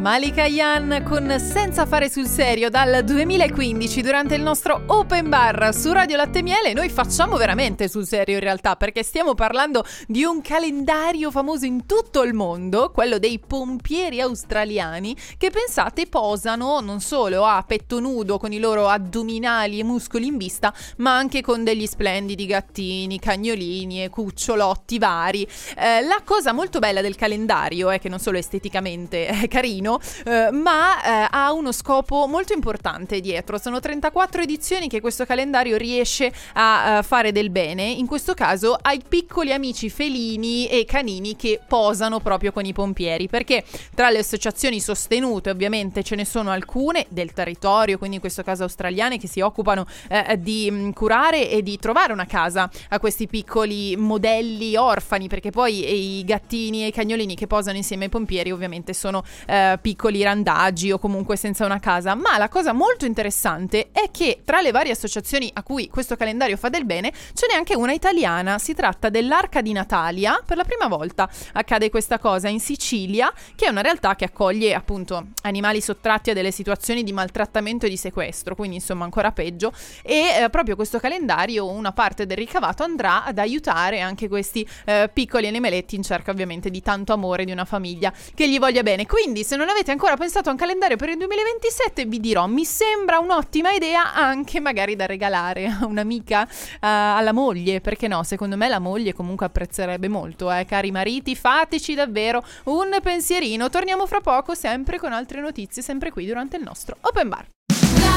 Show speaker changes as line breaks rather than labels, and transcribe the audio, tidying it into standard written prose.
Malika Ayane con Senza fare sul serio dal 2015 durante il nostro Open Bar su Radio Latte e Miele. Noi facciamo veramente sul serio in realtà, perché stiamo parlando di un calendario famoso in tutto il mondo, quello dei pompieri australiani, che pensate posano non solo a petto nudo con i loro addominali e muscoli in vista, ma anche con degli splendidi gattini, cagnolini e cucciolotti vari. La cosa molto bella del calendario è che non solo esteticamente è carino, ma ha uno scopo molto importante dietro. Sono 34 edizioni che questo calendario riesce a fare del bene, in questo caso ai piccoli amici felini e canini che posano proprio con i pompieri, perché tra le associazioni sostenute ovviamente ce ne sono alcune del territorio, quindi in questo caso australiane, che si occupano di curare e di trovare una casa a questi piccoli modelli orfani, perché poi i gattini e i cagnolini che posano insieme ai pompieri ovviamente sono piccoli randaggi o comunque senza una casa. Ma la cosa molto interessante è che tra le varie associazioni a cui questo calendario fa del bene ce n'è anche una italiana. Si tratta dell'Arca di Natalia. Per la prima volta accade questa cosa in Sicilia, che è una realtà che accoglie appunto animali sottratti a delle situazioni di maltrattamento e di sequestro, quindi insomma ancora peggio, e proprio questo calendario, una parte del ricavato andrà ad aiutare anche questi piccoli animaletti in cerca ovviamente di tanto amore, di una famiglia che gli voglia bene. Quindi se non avete ancora pensato a un calendario per il 2027, vi dirò, mi sembra un'ottima idea anche magari da regalare a un'amica, alla moglie, perché no? Secondo me la moglie comunque apprezzerebbe molto, cari mariti, fateci davvero un pensierino. Torniamo fra poco sempre con altre notizie, sempre qui durante il nostro Open Bar.